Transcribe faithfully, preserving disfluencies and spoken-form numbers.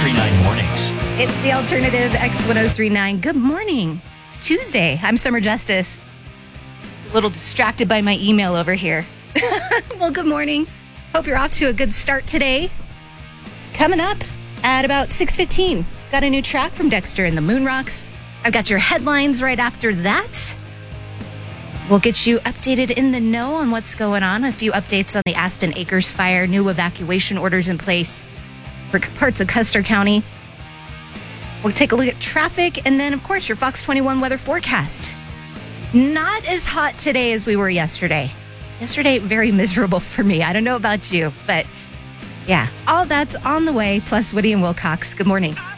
three nine Mornings. It's the Alternative X one oh three nine. Good morning. It's Tuesday. I'm Summer Justice. A little distracted by my email over here. Well, good morning. Hope you're off to a good start today. Coming up at about six fifteen, got a new track from Dexter and the Moonrocks. I've got your headlines right after that. We'll get you updated in the know on what's going on. A few updates on the Aspen Acres fire, new evacuation orders in place for parts of Custer County. We'll take a look at traffic, and then, of course, your Fox twenty-one weather forecast. Not as hot today as we were yesterday. Yesterday, very miserable for me. I don't know about you, but yeah, all that's on the way, plus Woody and Wilcox. Good morning.